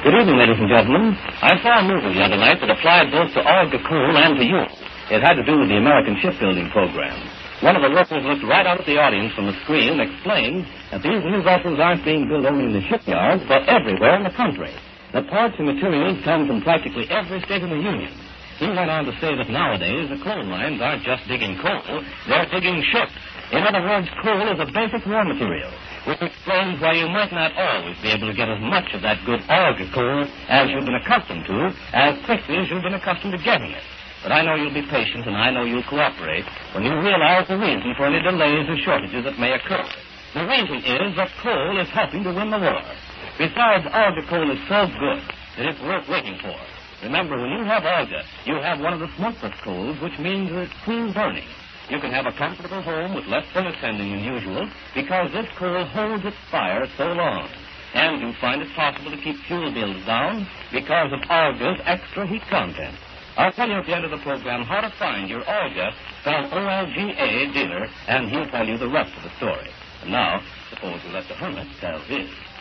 Good evening, ladies and gentlemen. I saw a movie the other night that applied both to Olga Kuhl and to you. It had to do with the American shipbuilding program. One of the workers looked right out at the audience from the screen and explained that these new vessels aren't being built only in the shipyards, but everywhere in the country. The parts and materials come from practically every state in the Union. He went on to say that nowadays the coal mines aren't just digging coal, they're digging ships. In other words, coal is a basic raw material, which explains why you might not always be able to get as much of that good Olga coal as you've been accustomed to, as quickly as you've been accustomed to getting it. But I know you'll be patient, and I know you'll cooperate when you realize the reason for any delays or shortages that may occur. The reason is that coal is helping to win the war. Besides, Olga coal is so good that it's worth waiting for. Remember, when you have Olga, you have one of the smokeless coals, which means that it's clean burning. You can have a comfortable home with less furnace tending than usual because this coal holds its fire so long. And you find it possible to keep fuel bills down because of Olga's extra heat content. I'll tell you at the end of the program how to find your Olga, spelled O-L-G-A, dealer, and he'll tell you the rest of the story. And now, suppose we let the hermit tell his.